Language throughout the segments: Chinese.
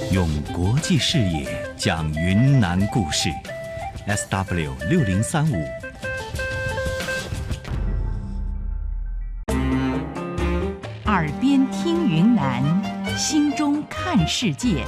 用国际视野讲云南故事 SW6035。 耳边听云南，心中看世界。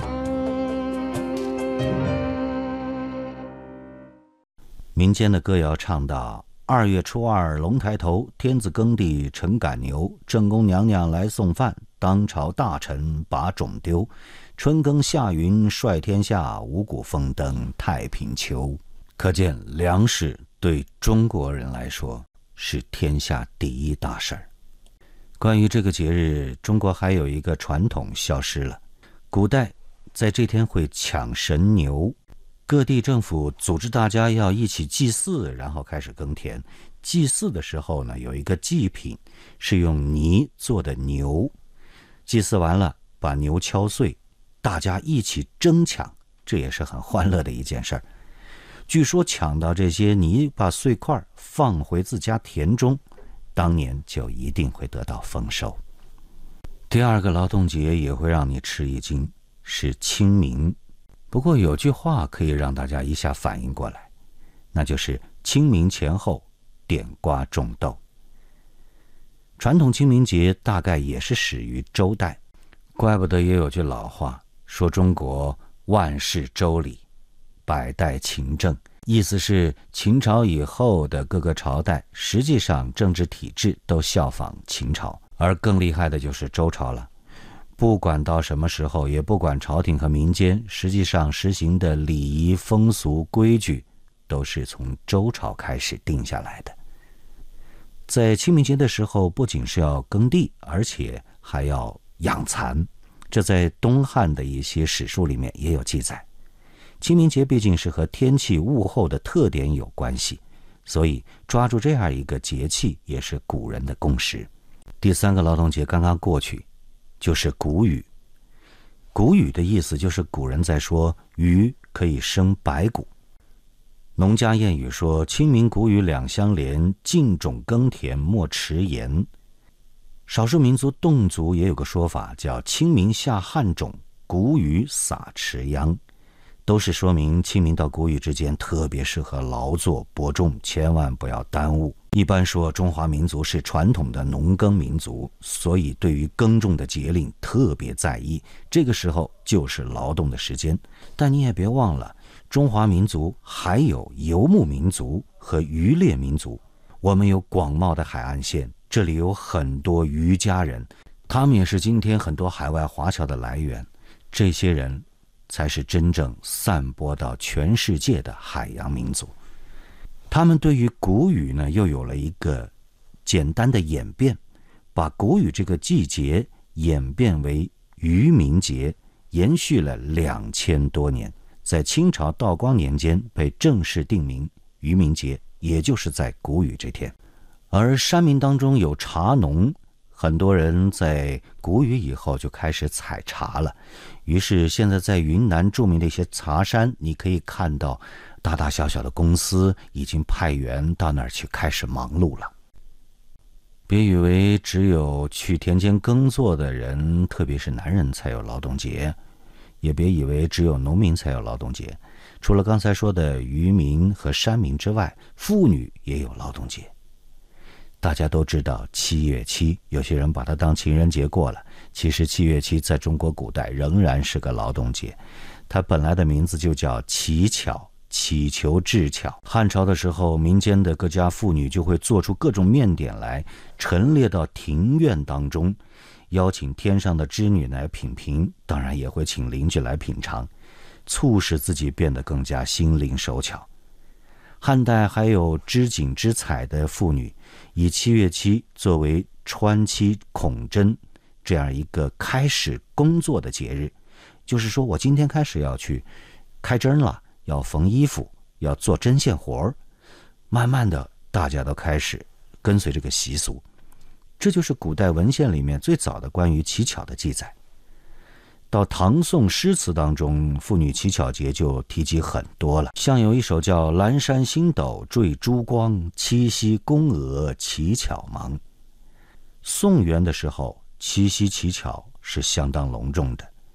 民间的歌谣唱道：2月初2龙抬头，天子耕地晨赶牛，正宫娘娘来送饭，当朝大臣把种丢。春耕夏耘率天下，五谷丰登太平秋。可见粮食对中国人来说是天下第一大事儿。关于这个节日，中国还有一个传统消失了。古代在这天会抢神牛，各地政府组织大家要一起祭祀，然后开始耕田。祭祀的时候呢，有一个祭品是用泥做的牛，祭祀完了把牛敲碎，大家一起争抢，这也是很欢乐的一件事儿。据说抢到这些泥巴碎块放回自家田中，当年就一定会得到丰收。第二个劳动节也会让你吃一惊，是清明。不过有句话可以让大家一下反应过来，那就是清明前后点瓜种豆。传统清明节大概也是始于周代，怪不得也有句老话说中国万事周礼，百代勤政，意思是秦朝以后的各个朝代实际上政治体制都效仿秦朝，而更厉害的就是周朝了。不管到什么时候，也不管朝廷和民间实际上实行的礼仪风俗规矩，都是从周朝开始定下来的。在清明节的时候，不仅是要耕地，而且还要养蚕，这在东汉的一些史书里面也有记载。清明节毕竟是和天气物候的特点有关系，所以抓住这样一个节气也是古人的共识。第三个劳动节刚刚过去，就是谷雨。谷雨的意思就是古人在说雨可以生百谷。农家谚语说清明谷雨两相连，尽种耕田莫迟延。少数民族侗族也有个说法叫清明下旱种，谷雨撒池秧，都是说明清明到谷雨之间特别适合劳作播种，千万不要耽误。一般说中华民族是传统的农耕民族，所以对于耕种的节令特别在意，这个时候就是劳动的时间。但你也别忘了，中华民族还有游牧民族和渔猎民族。我们有广袤的海岸线，这里有很多渔家人，他们也是今天很多海外华侨的来源。这些人才是真正散播到全世界的海洋民族。他们对于谷雨呢，又有了一个简单的演变，把谷雨这个季节演变为渔民节，延续了2000多年，在清朝道光年间被正式定名渔民节，也就是在谷雨这天。而山民当中有茶农，很多人在谷雨以后就开始采茶了，于是现在在云南著名的一些茶山，你可以看到大大小小的公司已经派员到那儿去开始忙碌了。别以为只有去田间耕作的人，特别是男人才有劳动节，也别以为只有农民才有劳动节。除了刚才说的渔民和山民之外，妇女也有劳动节。大家都知道7月7，有些人把它当情人节过了，其实7月7在中国古代仍然是个劳动节。它本来的名字就叫乞巧，祈求智巧。汉朝的时候，民间的各家妇女就会做出各种面点来，陈列到庭院当中，邀请天上的织女来品评，当然也会请邻居来品尝，促使自己变得更加心灵手巧。汉代还有织锦织彩的妇女，以7月7作为穿期孔针这样一个开始工作的节日，就是说我今天开始要去开针了，要缝衣服，要做针线活。慢慢的大家都开始跟随这个习俗，这就是古代文献里面最早的关于乞巧的记载。到唐宋诗词当中，妇女乞巧节就提及很多了，像有一首叫蓝山星斗缀珠光，七夕宫娥乞巧忙。宋元的时候，七夕乞巧是相当隆重的，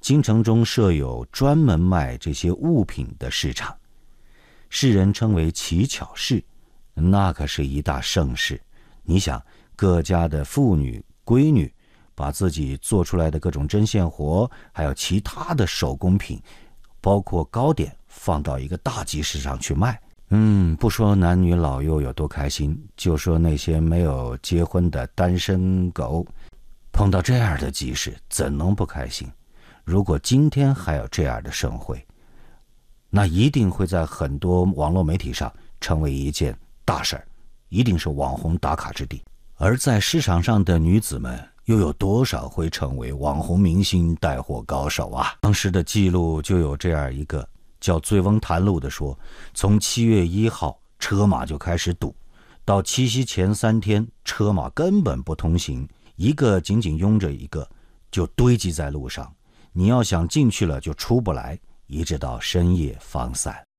京城中设有专门卖这些物品的市场，世人称为乞巧市，那可是一大盛事。你想，各家的妇女闺女把自己做出来的各种针线活，还有其他的手工品，包括糕点，放到一个大集市上去卖。不说男女老幼有多开心，就说那些没有结婚的单身狗，碰到这样的集市怎能不开心？如果今天还有这样的盛会，那一定会在很多网络媒体上成为一件大事儿，一定是网红打卡之地。而在市场上的女子们又有多少会成为网红明星带货高手啊？当时的记录就有这样一个叫《醉翁谈录》的说，从7月1号车马就开始堵，到七夕前3天车马根本不通行，一个紧紧拥着一个，就堆积在路上，你要想进去了就出不来，一直到深夜方散。